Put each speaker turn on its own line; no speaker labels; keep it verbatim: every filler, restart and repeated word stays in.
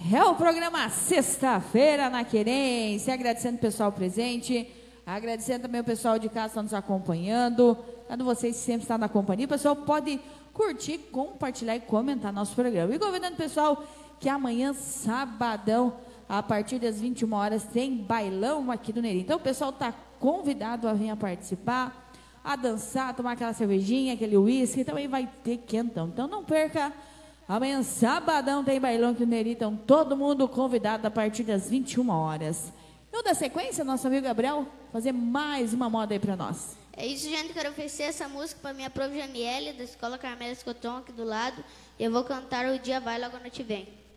É o programa Sexta-feira na Querência, agradecendo o pessoal presente, agradecendo também o pessoal de casa que está nos acompanhando, cada vocês sempre está na companhia. O pessoal pode curtir, compartilhar e comentar nosso programa. E convidando o pessoal que amanhã, sabadão, a partir das vinte e uma horas, tem bailão aqui do Neri. Então o pessoal está convidado a vir a participar, a dançar, tomar aquela cervejinha, aquele uísque, também vai ter quentão. Então não perca, amanhã, sabadão, tem bailão aqui no Neri. Então todo mundo convidado a partir das vinte e uma horas. Então, da sequência, nosso amigo Gabriel fazer mais uma moda aí para nós.
É isso, gente. Quero oferecer essa música para minha prof. Janiele, da Escola Carmela Escoton, aqui do lado. E eu vou cantar O Dia Vai Logo à Noite Vem.